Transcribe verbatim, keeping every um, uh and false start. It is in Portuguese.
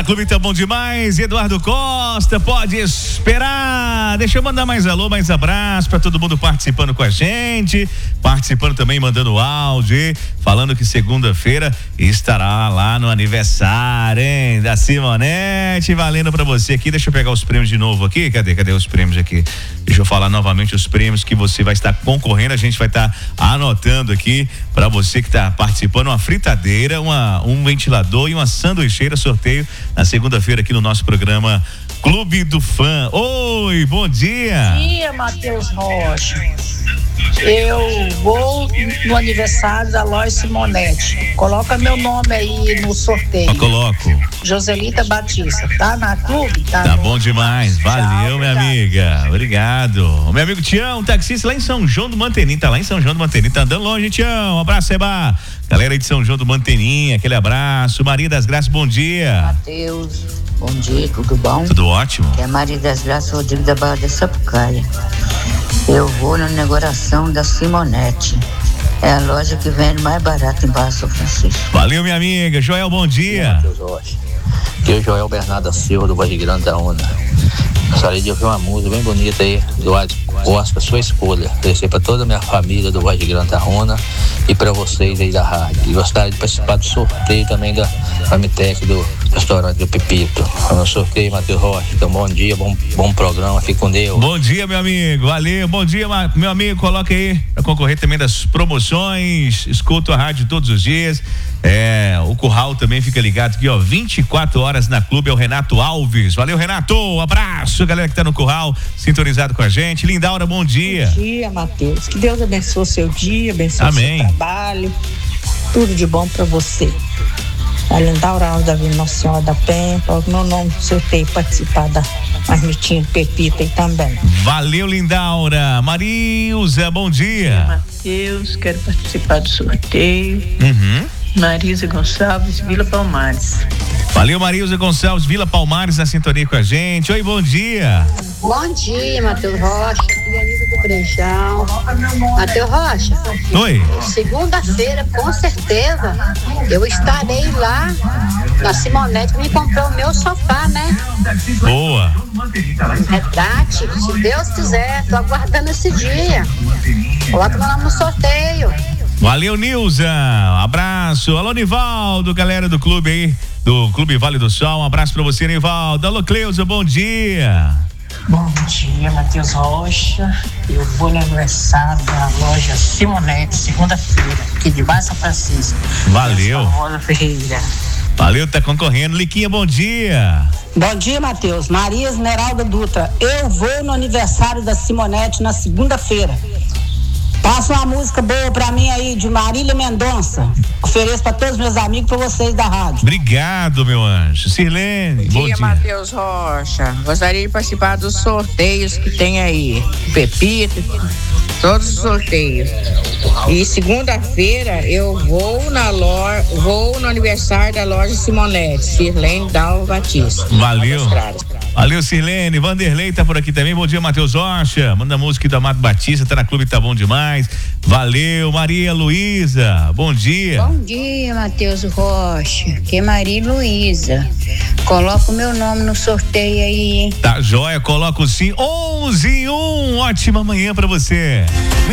Clube Tá Bom Demais, Eduardo Costa, pode esperar. Deixa eu mandar mais alô, mais abraço pra todo mundo participando com a gente, participando também, mandando áudio, falando que segunda-feira estará lá no aniversário, hein, da Simonete, valendo pra você aqui. Deixa eu pegar os prêmios de novo aqui, cadê, cadê os prêmios aqui? Deixa eu falar novamente os prêmios que você vai estar concorrendo, a gente vai estar anotando aqui pra você que tá participando, uma fritadeira, uma, um ventilador e uma sanduicheira, sorteio na segunda-feira aqui no nosso programa Clube do Fã. Oi, bom dia. Bom dia, Matheus Rocha. Eu vou no aniversário da Loja Simonete. Coloca meu nome aí no sorteio. Eu coloco. Joselita Batista. Tá na clube? Tá, tá no... bom demais. Valeu, tchau, minha obrigado. amiga. Obrigado. O meu amigo Tião, taxista lá em São João do Mantenim. Tá lá em São João do Mantenim. Tá andando longe, Tião. Um abraço, Seba. Galera aí de São João do Mantenim, aquele abraço. Maria das Graças, bom dia. Matheus, bom dia, tudo bom? Tudo ótimo. É Maria das Graças, Rodrigo da Barra da Sapucaia. Eu vou na inauguração da Simonete. É a loja que vende mais barato em Barra São Francisco. Valeu, minha amiga. Joel, bom dia. Matheus Rocha. Aqui é o Joel Bernardo Silva, do Vargem Grande da Onda. Gostaria de ouvir uma música bem bonita aí, do Adi Costa, sua escolha. Descer para toda a minha família do Vargem Grande da Onda e para vocês aí da rádio. E gostaria de participar do sorteio também da Amitec, do restaurante do Pepito. No sorteio, Matheus Rocha. Então, bom dia, bom, bom programa, fique com Deus. Bom dia, meu amigo, valeu. Bom dia, meu amigo, coloca aí para concorrer também das promoções. Escuto a rádio todos os dias. É, o Curral também fica ligado aqui, ó, vinte e quatro horas na clube, é o Renato Alves. Valeu, Renato, um abraço, galera que tá no Curral, sintonizado com a gente. Lindaura, bom dia. Bom dia, Matheus, que Deus abençoe o seu dia, abençoe Amém. o seu trabalho, tudo de bom pra você. A Lindaura Alves da Vila Nossa Senhora da Penha, o meu nome, sorteio, participar da marmitinha do Pepita aí também. Valeu, Lindaura. Marilza, bom dia. Bom dia, Matheus, quero participar do sorteio. Uhum. Marilza Gonçalves, Vila Palmares. Valeu, Marilza Gonçalves, Vila Palmares, na sintonia com a gente. Oi, bom dia. Bom dia, Matheus Rocha, Filianisa do Brejão. Matheus Rocha. Oi. Segunda-feira, com certeza, eu estarei lá na Simonete, me comprou o meu sofá, né? Boa. Verdade, se Deus quiser, tô aguardando esse dia. Coloca meu nome no sorteio. Valeu, Nilza, abraço. Alô, Nivaldo, galera do clube aí, do Clube Vale do Sol, um abraço pra você, Nivaldo. Alô, Cleusa, bom dia. Bom dia, Matheus Rocha. Eu vou no aniversário da loja Simonete, segunda-feira, aqui de Barra São Francisco. Valeu. Rosa Ferreira. Valeu, tá concorrendo. Liquinha, bom dia. Bom dia, Matheus. Maria Esmeralda Dutra. Eu vou no aniversário da Simonete na segunda-feira. Passa uma música boa pra mim aí, de Marília Mendonça. Ofereço pra todos os meus amigos, pra vocês da rádio. Obrigado, meu anjo. Sirlene, bom dia. Bom dia, Matheus Rocha. Gostaria de participar dos sorteios que tem aí. Pepito, todos os sorteios. E segunda-feira eu vou na loja, vou no aniversário da loja Simonete, Sirlene Dalva Batista. Valeu. Valeu, Sirlene. Vanderlei tá por aqui também. Bom dia, Matheus Rocha. Manda a música do Amado Batista, tá na clube, tá bom demais. Valeu, Maria Luísa. Bom dia. Bom dia, Matheus Rocha. Que é Maria Luísa. Coloca o meu nome no sorteio aí, hein? Tá joia, coloca o sim. onze e um. Ótima manhã pra você.